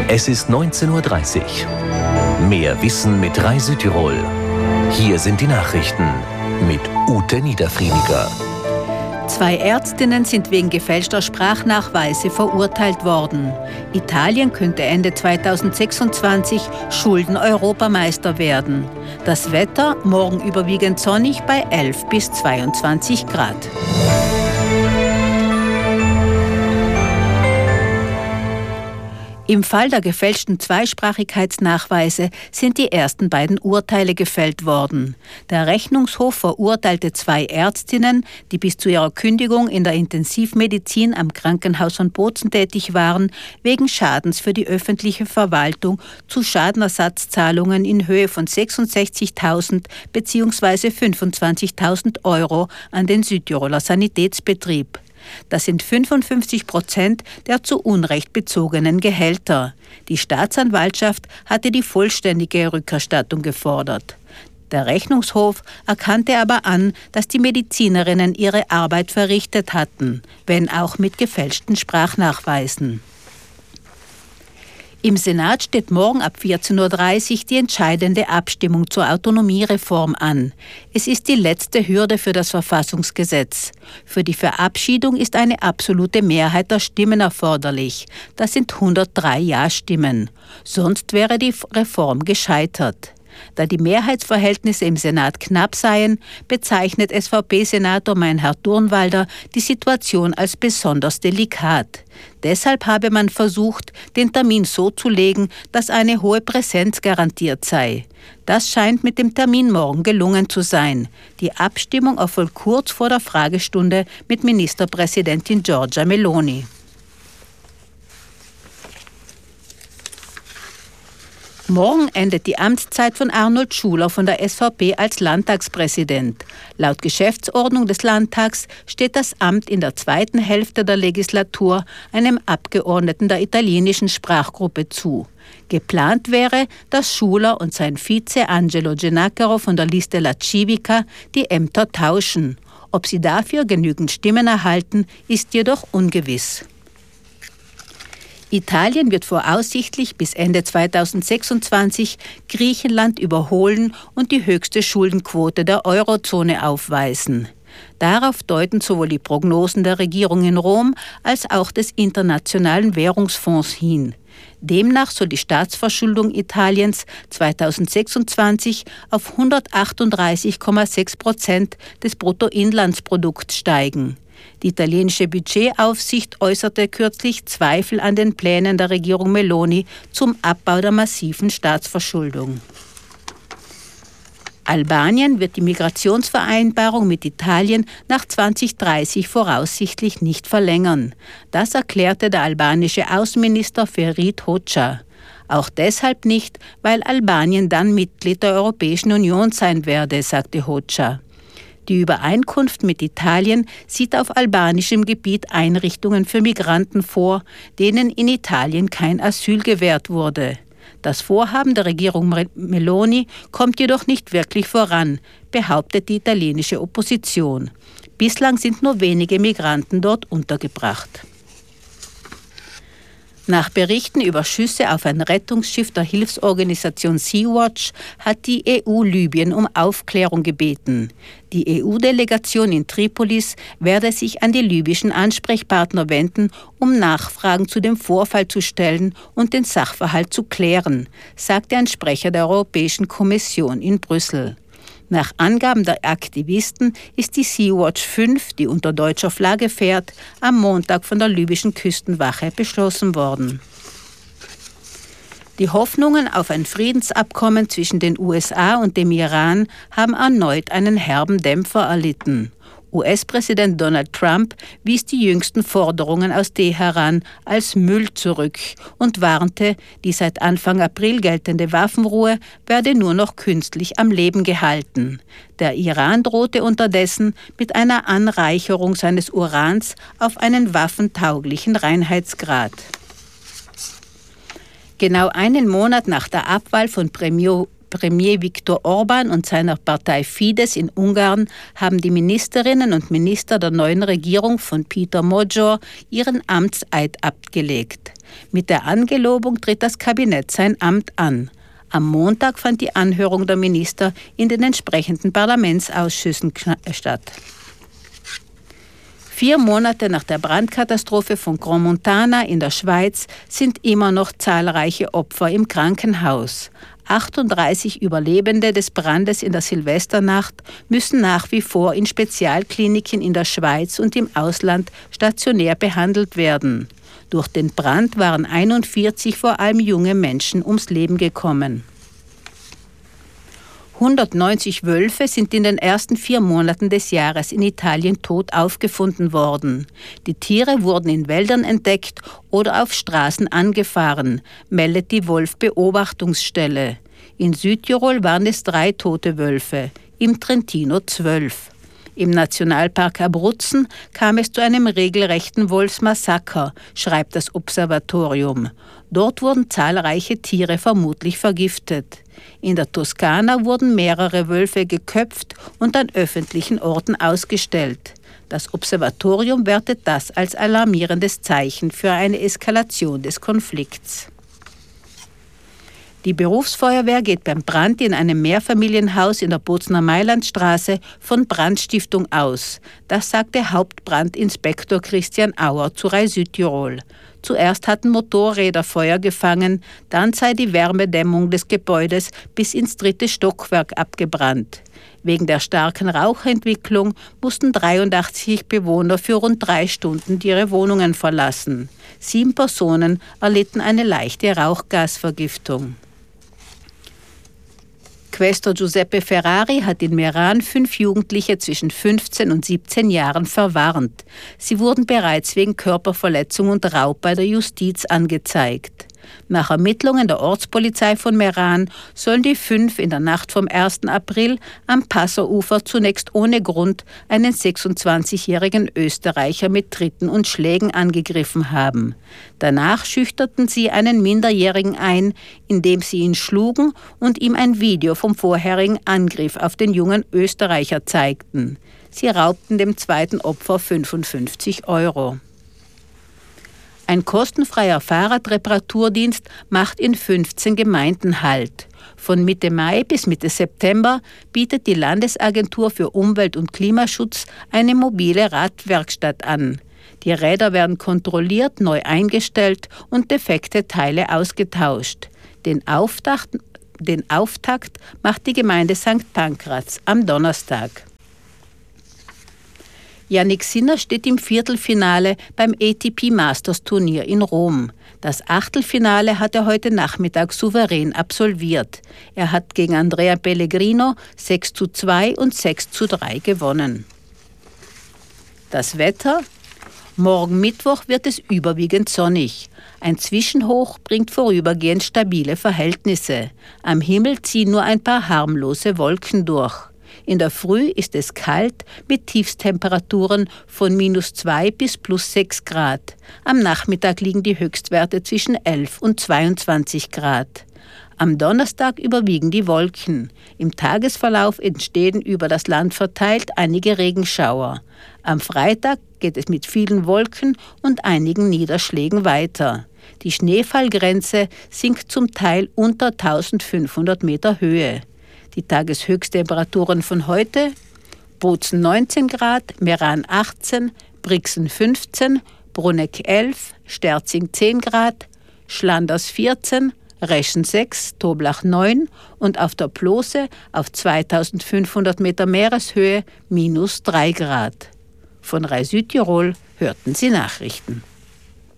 Es ist 19:30 Uhr. Mehr Wissen mit Rai Südtirol. Hier sind die Nachrichten mit Ute Niederfriediger. 2 Ärztinnen sind wegen gefälschter Sprachnachweise verurteilt worden. Italien könnte Ende 2026 Schulden-Europameister werden. Das Wetter morgen überwiegend sonnig bei 11 bis 22 Grad. Im Fall der gefälschten Zweisprachigkeitsnachweise sind die ersten beiden Urteile gefällt worden. Der Rechnungshof verurteilte 2 Ärztinnen, die bis zu ihrer Kündigung in der Intensivmedizin am Krankenhaus von Bozen tätig waren, wegen Schadens für die öffentliche Verwaltung zu Schadenersatzzahlungen in Höhe von 66.000 bzw. 25.000 Euro an den Südtiroler Sanitätsbetrieb. Das sind 55% der zu Unrecht bezogenen Gehälter. Die Staatsanwaltschaft hatte die vollständige Rückerstattung gefordert. Der Rechnungshof erkannte aber an, dass die Medizinerinnen ihre Arbeit verrichtet hatten, wenn auch mit gefälschten Sprachnachweisen. Im Senat steht morgen ab 14:30 Uhr die entscheidende Abstimmung zur Autonomiereform an. Es ist die letzte Hürde für das Verfassungsgesetz. Für die Verabschiedung ist eine absolute Mehrheit der Stimmen erforderlich. Das sind 103 Ja-Stimmen. Sonst wäre die Reform gescheitert. Da die Mehrheitsverhältnisse im Senat knapp seien, bezeichnet SVP-Senator Meinhard Durnwalder die Situation als besonders delikat. Deshalb habe man versucht, den Termin so zu legen, dass eine hohe Präsenz garantiert sei. Das scheint mit dem Termin morgen gelungen zu sein. Die Abstimmung erfolgt kurz vor der Fragestunde mit Ministerpräsidentin Giorgia Meloni. Morgen endet die Amtszeit von Arnold Schuler von der SVP als Landtagspräsident. Laut Geschäftsordnung des Landtags steht das Amt in der zweiten Hälfte der Legislatur einem Abgeordneten der italienischen Sprachgruppe zu. Geplant wäre, dass Schuler und sein Vize Angelo Cenacchero von der Liste La Civica die Ämter tauschen. Ob sie dafür genügend Stimmen erhalten, ist jedoch ungewiss. Italien wird voraussichtlich bis Ende 2026 Griechenland überholen und die höchste Schuldenquote der Eurozone aufweisen. Darauf deuten sowohl die Prognosen der Regierung in Rom als auch des Internationalen Währungsfonds hin. Demnach soll die Staatsverschuldung Italiens 2026 auf 138,6% des Bruttoinlandsprodukts steigen. Die italienische Budgetaufsicht äußerte kürzlich Zweifel an den Plänen der Regierung Meloni zum Abbau der massiven Staatsverschuldung. Albanien wird die Migrationsvereinbarung mit Italien nach 2030 voraussichtlich nicht verlängern. Das erklärte der albanische Außenminister Ferit Hoxha. Auch deshalb nicht, weil Albanien dann Mitglied der Europäischen Union sein werde, sagte Hoxha. Die Übereinkunft mit Italien sieht auf albanischem Gebiet Einrichtungen für Migranten vor, denen in Italien kein Asyl gewährt wurde. Das Vorhaben der Regierung Meloni kommt jedoch nicht wirklich voran, behauptet die italienische Opposition. Bislang sind nur wenige Migranten dort untergebracht. Nach Berichten über Schüsse auf ein Rettungsschiff der Hilfsorganisation Sea-Watch hat die EU Libyen um Aufklärung gebeten. Die EU-Delegation in Tripolis werde sich an die libyschen Ansprechpartner wenden, um Nachfragen zu dem Vorfall zu stellen und den Sachverhalt zu klären, sagte ein Sprecher der Europäischen Kommission in Brüssel. Nach Angaben der Aktivisten ist die Sea-Watch 5, die unter deutscher Flagge fährt, am Montag von der libyschen Küstenwache beschlossen worden. Die Hoffnungen auf ein Friedensabkommen zwischen den USA und dem Iran haben erneut einen herben Dämpfer erlitten. US-Präsident Donald Trump wies die jüngsten Forderungen aus Teheran als Müll zurück und warnte, die seit Anfang April geltende Waffenruhe werde nur noch künstlich am Leben gehalten. Der Iran drohte unterdessen mit einer Anreicherung seines Urans auf einen waffentauglichen Reinheitsgrad. Genau einen Monat nach der Abwahl von Premier Premier Viktor Orban und seiner Partei Fidesz in Ungarn haben die Ministerinnen und Minister der neuen Regierung von Péter Major ihren Amtseid abgelegt. Mit der Angelobung tritt das Kabinett sein Amt an. Am Montag fand die Anhörung der Minister in den entsprechenden Parlamentsausschüssen statt. 4 Monate nach der Brandkatastrophe von Crans-Montana in der Schweiz sind immer noch zahlreiche Opfer im Krankenhaus. 38 Überlebende des Brandes in der Silvesternacht müssen nach wie vor in Spezialkliniken in der Schweiz und im Ausland stationär behandelt werden. Durch den Brand waren 41 vor allem junge Menschen ums Leben gekommen. 190 Wölfe sind in den ersten 4 Monaten des Jahres in Italien tot aufgefunden worden. Die Tiere wurden in Wäldern entdeckt oder auf Straßen angefahren, meldet die Wolfbeobachtungsstelle. In Südtirol waren es 3 tote Wölfe, im Trentino 12. Im Nationalpark Abruzzen kam es zu einem regelrechten Wolfsmassaker, schreibt das Observatorium. Dort wurden zahlreiche Tiere vermutlich vergiftet. In der Toskana wurden mehrere Wölfe geköpft und an öffentlichen Orten ausgestellt. Das Observatorium wertet das als alarmierendes Zeichen für eine Eskalation des Konflikts. Die Berufsfeuerwehr geht beim Brand in einem Mehrfamilienhaus in der Bozner Mailandstraße von Brandstiftung aus. Das sagte Hauptbrandinspektor Christian Auer zu Rai Südtirol. Zuerst hatten Motorräder Feuer gefangen, dann sei die Wärmedämmung des Gebäudes bis ins 3. Stockwerk abgebrannt. Wegen der starken Rauchentwicklung mussten 83 Bewohner für rund 3 Stunden ihre Wohnungen verlassen. 7 Personen erlitten eine leichte Rauchgasvergiftung. Quästor Giuseppe Ferrari hat in Meran 5 Jugendliche zwischen 15 und 17 Jahren verwarnt. Sie wurden bereits wegen Körperverletzung und Raub bei der Justiz angezeigt. Nach Ermittlungen der Ortspolizei von Meran sollen die 5 in der Nacht vom 1. April am Passauufer zunächst ohne Grund einen 26-jährigen Österreicher mit Tritten und Schlägen angegriffen haben. Danach schüchterten sie einen Minderjährigen ein, indem sie ihn schlugen und ihm ein Video vom vorherigen Angriff auf den jungen Österreicher zeigten. Sie raubten dem zweiten Opfer 55 €. Ein kostenfreier Fahrradreparaturdienst macht in 15 Gemeinden Halt. Von Mitte Mai bis Mitte September bietet die Landesagentur für Umwelt- und Klimaschutz eine mobile Radwerkstatt an. Die Räder werden kontrolliert, neu eingestellt und defekte Teile ausgetauscht. Den Auftakt macht die Gemeinde St. Pankraz am Donnerstag. Jannik Sinner steht im Viertelfinale beim ATP Masters Turnier in Rom. Das Achtelfinale hat er heute Nachmittag souverän absolviert. Er hat gegen Andrea Pellegrino 6:2 und 6:3 gewonnen. Das Wetter? Morgen Mittwoch wird es überwiegend sonnig. Ein Zwischenhoch bringt vorübergehend stabile Verhältnisse. Am Himmel ziehen nur ein paar harmlose Wolken durch. In der Früh ist es kalt mit Tiefstemperaturen von -2 bis +6 Grad. Am Nachmittag liegen die Höchstwerte zwischen 11 und 22 Grad. Am Donnerstag überwiegen die Wolken. Im Tagesverlauf entstehen über das Land verteilt einige Regenschauer. Am Freitag geht es mit vielen Wolken und einigen Niederschlägen weiter. Die Schneefallgrenze sinkt zum Teil unter 1500 Meter Höhe. Die Tageshöchsttemperaturen von heute: Bozen 19 Grad, Meran 18, Brixen 15, Bruneck 11, Sterzing 10 Grad, Schlanders 14, Reschen 6, Toblach 9 und auf der Plose auf 2500 Meter Meereshöhe -3 Grad. Von Rai Südtirol hörten Sie Nachrichten.